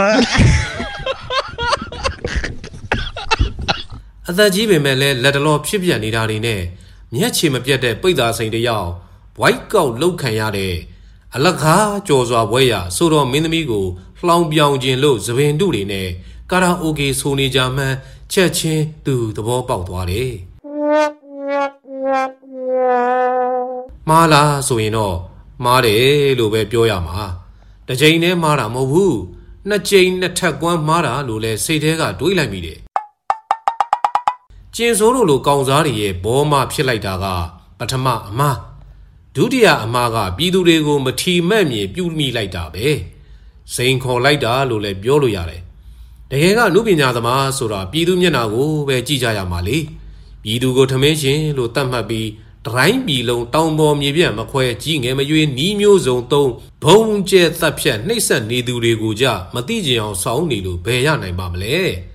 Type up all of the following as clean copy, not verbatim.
အသက်ကြီးပေမဲ့လည်းလက်တော်ဖြစ်ပြနေတာတွေနဲ့မျက်ခြေမပြတ်တဲ့ပိတ်သားစိန်တယောက်ဝိုက်ကောက်လှုပ်ခံရတဲ့အလကားကြော်စွာဘွဲရဆိုတော့မင်းသမီးကိုလှောင်ပြောင်ခြင်းလို့သပင်တုတွေနဲ့ကာရာအိုကေဆိုနေကြမှန်းချက်ချင်းသူသဘောပေါက်သွားတယ်မားလားဆိုရင်တော့မားတယ်လို့ပဲပြောရမှာတစ်ချိန်နဲ့မားတာမဟုတ်ဘူးနှစ်ချိန်နှစ်ထပ်ကွမ်းမားတာလို့လဲစိတ်ထဲကတွေးလိုက်မိတယ်ကျင်စိုးတို့လိုကောင်စားတွေရဲ့ဘောမဖြစ်လိုက်တာကပထမအမားဒုတိယအမားကပြည်သူတွေကိုမထီမဲ့မြေပြုမိလိုက်တာပဲစိန်ခေါ်လိုက်တာလို့လည်းပြောလို့ရတယ်တကယ်ကနုပညာသမားဆိုတာပြည်သူမျက်နှာကိုပဲကြည့်ကြရမှာလေပြည်သူကိုထမင်းရှင်လို့သတ်မှတ်ပြီးတရိုင်းပြည်လုံးတောင်ပေါ်မြေပြန့်မခွဲကြီးငယ်မရွေးနီးမျိုးစုံသုံးဘုံကျဲတပ်ဖြတ်နှိပ်စက်နေသူတွေကိုကြမသိကြအောင်စောင်းနေလို့ဘယ်ရနိုင်ပါမလဲ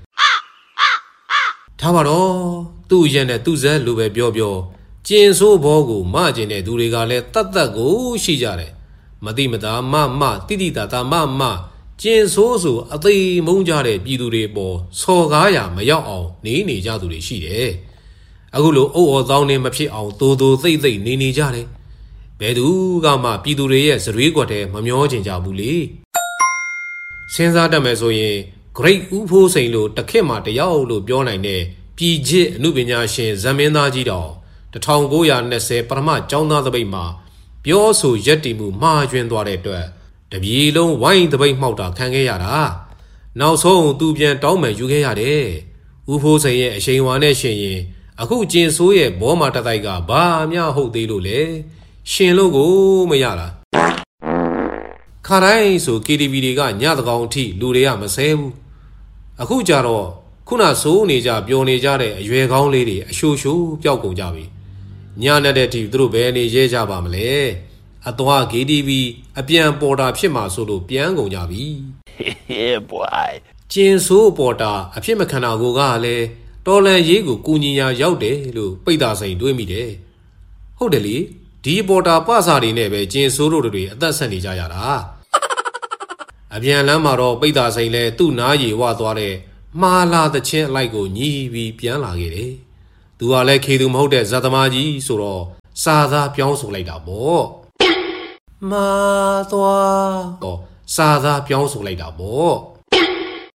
ထားပါတော့သူ့ရဲ့နဲ့သူ့ဇက်လိုပဲပြောကျင်ဆိုးဘောကိုမကျင်တဲ့သူတွေကလည်းတတ်ကိုရှိကြတယ်မတိမတာမတိတိတာတာမကျင်ဆိုးဆိုအသေးမုန်းကြတဲ့ပြည်သူတွေပေါ်စော်ကားရမရောက်အောင်နေကြသူတွေရှိတယ်အခုလိုအုပ်အော်သောင်းနေမဖြစ်အောင်သို့သိပ်နေကြတယ်ဘယ်သူကမှပြည်သူတွေရဲ့ဇရွေးကွက်ထဲမမျောချင်ကြဘူးလေစဉ်းစားတတ်မယ်ဆိုရင် Great ဦးဖိုးစိန်လိုတခေတ်မှာတယောက်လို့ပြောနိုင်တဲ့ပြည်ချစ်အမှုပညာရှင်ဇမင်းသားကြီးတော်1920ပထမကျောင်းသားသပိတ်မှာပြောဆိုရက်တည်မှုမှားယွင်းသွားတဲ့အတွက်တပြည်လုံးဝိုင်းသပိတ်မှောက်တာခံခဲ့ရတာနောက်ဆုံးသူပြန်တောင်းမယ်ယူခဲ့ရတယ်ဦးဖိုးစိန်ရဲ့အရှိန်ဝါနဲ့ရှင်ရင်အခုကျင်ဆိုးရဲ့ဘောမာတတိုက်ကဘာမှဟုတ်သေးလို့လေရှင်လို့ကိုမရတာခါတိုင်းဆို KTV တွေကညတကောင်အထိလူတွေကမဆဲဘူးအခုကြတော့ခုနဆိုးနေကြပျော်နေကြတဲ့အရွယ်ကောင်းလေးတွေအရှိုးပျောက်ကုန်ကြပြီညနဲ့တဲ့အထိသူတို့ဘယ်နေရဲကြပါမလဲအသွား KTV အပြန်ပေါ်တာဖြစ်မှာဆိုလို့ပြန်ကုန်ကြပြီ Yeah boy ကျင်ဆိုးပေါ်တာအဖြစ်မခံတာကိုကလည်းတော်လန်ရေးကိုကူညီညာရောက်တယ်လို့ပိတ်သားစိန်တွေးမိတယ်ဟုတ်တယ်လေဒီပေါ်တာပစာတွေနဲ့ပဲကျင်ဆိုးတို့တွေအသက်ဆက်နေကြရတာအပြန်လမ်းမှာတော့ပိတ်သားစိန်လဲသူ့နားရီဝသွားတဲ့မှားလာတဲ့ချင်းအလိုက်ကိုညီးပြီးပြန်လာခဲ့တယ်သူကလည်းခေသူမဟုတ်တဲ့ဇာသမားကြီးဆိုတော့စာသားပြောင်းဆိုလိုက်တာပေါ့မာသွားတော့စာသားပြောင်းဆိုလိုက်တာပေါ့